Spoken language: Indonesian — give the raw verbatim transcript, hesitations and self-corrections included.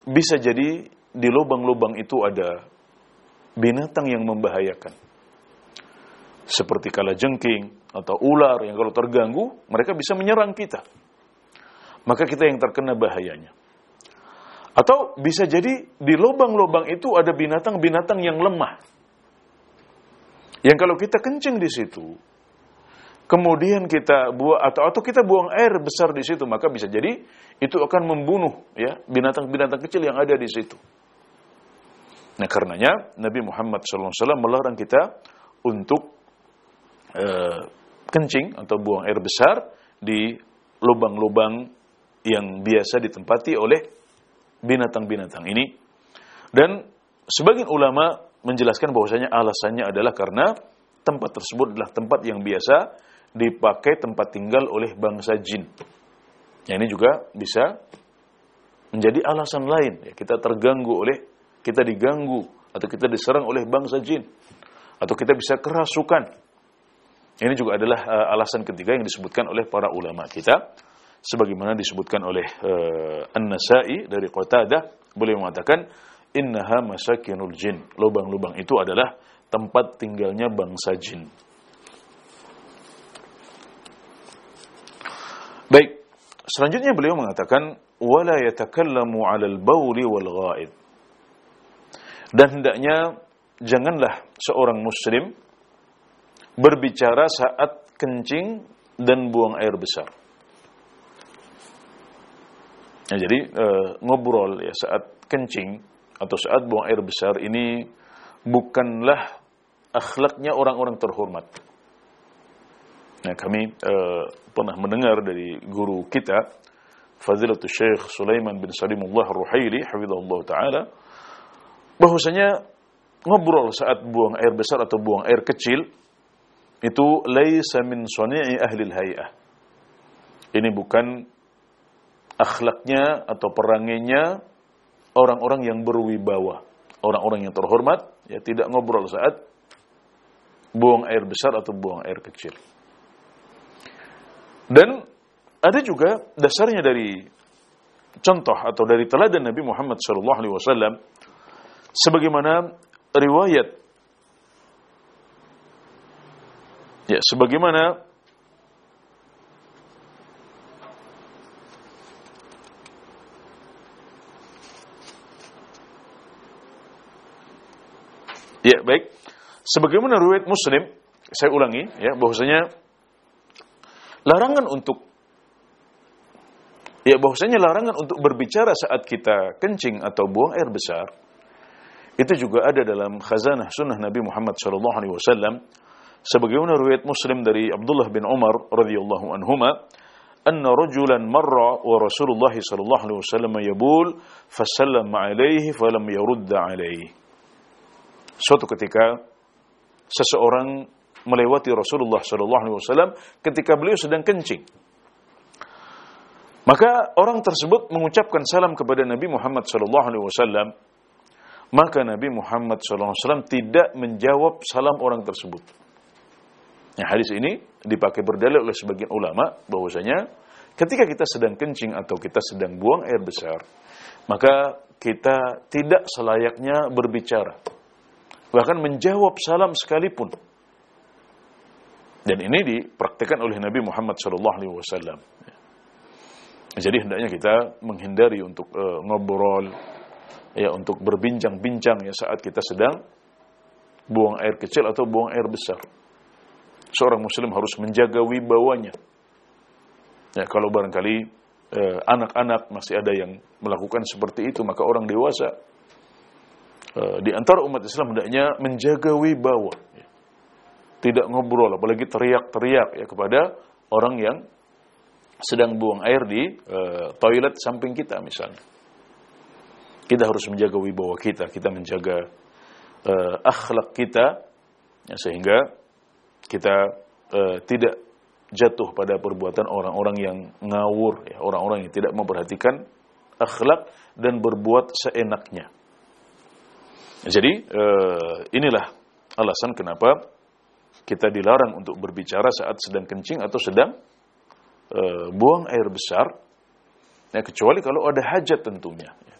bisa jadi di lubang-lubang itu ada binatang yang membahayakan. Seperti kalajengking atau ular yang kalau terganggu, mereka bisa menyerang kita. Maka kita yang terkena bahayanya. Atau bisa jadi di lubang-lubang itu ada binatang-binatang yang lemah. Yang kalau kita kencing di situ, kemudian kita buang atau atau kita buang air besar di situ, maka bisa jadi itu akan membunuh ya binatang-binatang kecil yang ada di situ. Nah, karenanya Nabi Muhammad shallallahu alaihi wasallam melarang kita untuk uh, kencing atau buang air besar di lubang-lubang yang biasa ditempati oleh binatang-binatang ini. Dan sebagian ulama menjelaskan bahwasanya alasannya adalah karena tempat tersebut adalah tempat yang biasa dipakai tempat tinggal oleh bangsa jin. Ya, ini juga bisa menjadi alasan lain. Ya, kita terganggu oleh, kita diganggu atau kita diserang oleh bangsa jin, atau kita bisa kerasukan. Ini juga adalah uh, alasan ketiga yang disebutkan oleh para ulama kita. Sebagaimana disebutkan oleh uh, An-Nasa'i dari Qatadah, beliau mengatakan innaha masakinul jin. Lubang-lubang itu adalah tempat tinggalnya bangsa jin. Baik, selanjutnya beliau mengatakan wala yatakallamu 'alal bauli wal ghaid. Dan hendaknya janganlah seorang muslim berbicara saat kencing dan buang air besar. Nah, jadi e, ngobrol ya saat kencing atau saat buang air besar ini bukanlah akhlaknya orang-orang terhormat. Nah, kami e, pernah mendengar dari guru kita Fadilatul Syekh Sulaiman bin Salimullah Ar-Ruhaili hafizahullah taala bahwasanya ngobrol saat buang air besar atau buang air kecil itu laisa min sani'i ahli al-hay'ah. Ini bukan akhlaknya atau perangainya orang-orang yang berwibawa, orang-orang yang terhormat, ya tidak ngobrol saat buang air besar atau buang air kecil. Dan ada juga dasarnya dari contoh atau dari teladan Nabi Muhammad shallallahu alaihi wasallam sebagaimana riwayat ya sebagaimana ya baik sebagaimana riwayat Muslim, saya ulangi ya bahwasanya larangan untuk ya bahwasanya larangan untuk berbicara saat kita kencing atau buang air besar itu juga ada dalam khazanah sunnah Nabi Muhammad sallallahu alaihi wasallam sebagaimana riwayat Muslim dari Abdullah bin Umar radhiyallahu anhuma anna rajulan marra wa Rasulullah sallallahu alaihi wasallam yabul fasallama alaihi falam yurda alaihi. Suatu ketika seseorang melewati Rasulullah sallallahu alaihi wasallam ketika beliau sedang kencing. Maka orang tersebut mengucapkan salam kepada Nabi Muhammad sallallahu alaihi wasallam. Maka Nabi Muhammad sallallahu alaihi wasallam tidak menjawab salam orang tersebut. Nah, hadis ini dipakai berdalil oleh sebagian ulama bahwasanya ketika kita sedang kencing atau kita sedang buang air besar, maka kita tidak selayaknya berbicara, bahkan menjawab salam sekalipun. Dan ini dipraktikkan oleh Nabi Muhammad sallallahu alaihi wasallam. Jadi hendaknya kita menghindari untuk uh, ngobrol, ya untuk berbincang-bincang ya saat kita sedang buang air kecil atau buang air besar. Seorang muslim harus menjaga wibawanya. Ya, kalau barangkali uh, anak-anak masih ada yang melakukan seperti itu, maka orang dewasa uh, di antara umat Islam hendaknya menjaga wibawa. Ya. Tidak ngobrol, apalagi teriak-teriak ya kepada orang yang sedang buang air di uh, toilet samping kita misalnya. Kita harus menjaga wibawa kita, kita menjaga uh, akhlak kita, ya, sehingga kita uh, tidak jatuh pada perbuatan orang-orang yang ngawur, ya, orang-orang yang tidak memperhatikan akhlak dan berbuat seenaknya. Jadi uh, inilah alasan kenapa kita dilarang untuk berbicara saat sedang kencing atau sedang uh, buang air besar, ya, kecuali kalau ada hajat tentunya.